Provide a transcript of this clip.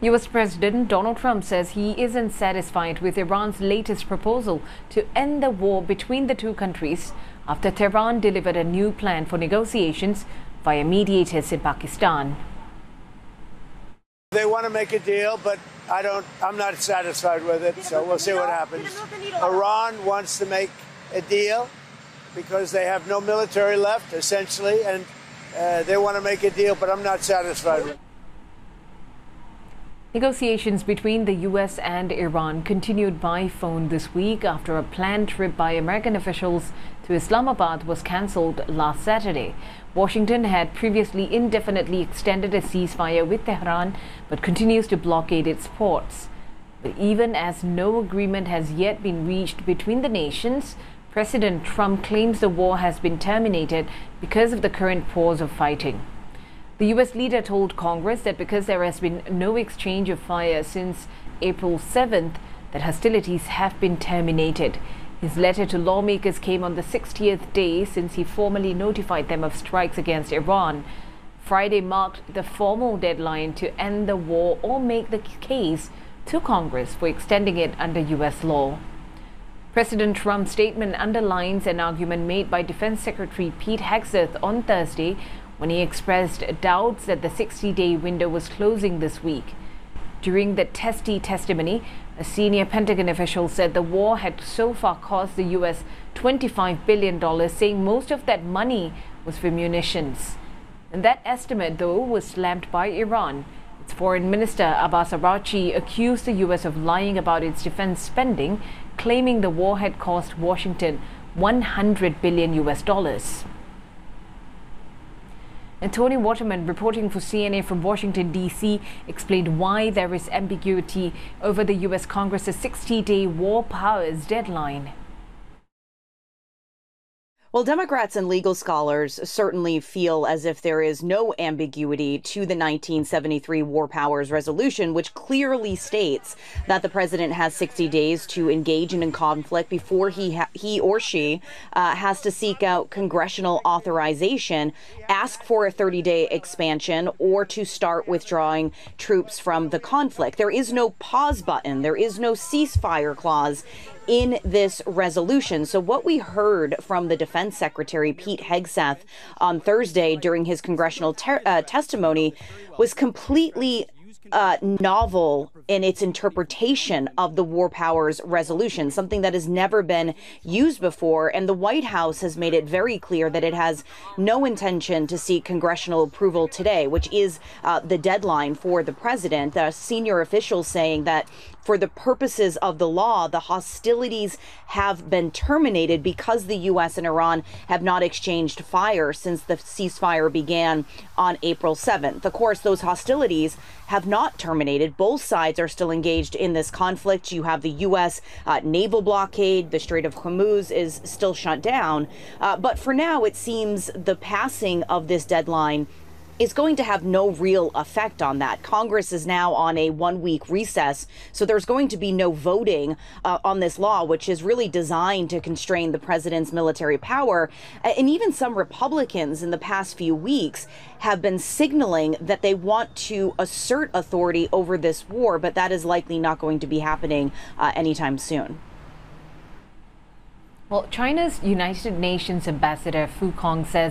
U.S. President Donald Trump says he isn't satisfied with Iran's latest proposal to end the war between the two countries after Tehran delivered a new plan for negotiations via mediators in Pakistan. They want to make a deal, but I'm not satisfied with it, so we'll see what happens. Iran wants to make a deal because they have no military left, essentially, and they want to make a deal, but I'm not satisfied with it. Negotiations between the U.S. and Iran continued by phone this week after a planned trip by American officials to Islamabad was cancelled last Saturday. Washington had previously indefinitely extended a ceasefire with Tehran, but continues to blockade its ports. But even as no agreement has yet been reached between the nations, President Trump claims the war has been terminated because of the current pause of fighting. The U.S. leader told Congress that because there has been no exchange of fire since April 7th, that hostilities have been terminated. His letter to lawmakers came on the 60th day since he formally notified them of strikes against Iran. Friday marked the formal deadline to end the war or make the case to Congress for extending it under U.S. law. President Trump's statement underlines an argument made by Defense Secretary Pete Hegseth on Thursday when he expressed doubts that the 60-day window was closing this week. During the testimony, a senior Pentagon official said the war had so far cost the U.S. $25 billion, saying most of that money was for munitions. And that estimate, though, was slammed by Iran. Its Foreign Minister Abbas Araghchi accused the U.S. of lying about its defense spending, claiming the war had cost Washington $100 billion US. And Tony Waterman, reporting for CNA from Washington, D.C., explained why there is ambiguity over the U.S. Congress's 60-day war powers deadline. Well, Democrats and legal scholars certainly feel as if there is no ambiguity to the 1973 War Powers Resolution, which clearly states that the president has 60 days to engage in a conflict before he or she has to seek out congressional authorization, ask for a 30-day expansion, or to start withdrawing troops from the conflict. There is no pause button. There is no ceasefire clause in this resolution. So what we heard from the Defense Secretary Pete Hegseth on Thursday during his congressional testimony was completely novel in its interpretation of the War Powers Resolution, something that has never been used before. And the White House has made it very clear that it has no intention to seek congressional approval today, which is the deadline for the president. A senior official saying that for the purposes of the law, the hostilities have been terminated because the U.S. and Iran have not exchanged fire since the ceasefire began on April 7th. Of course, those hostilities have not terminated. Both sides are still engaged in this conflict. You have the U.S. Naval blockade. The Strait of Hormuz is still shut down. But for now, it seems the passing of this deadline is going to have no real effect on that. Congress is now on a one-week recess, so there's going to be no voting on this law, which is really designed to constrain the president's military power. And even some Republicans in the past few weeks have been signaling that they want to assert authority over this war, but that is likely not going to be happening anytime soon. Well, China's United Nations ambassador Fu Kong says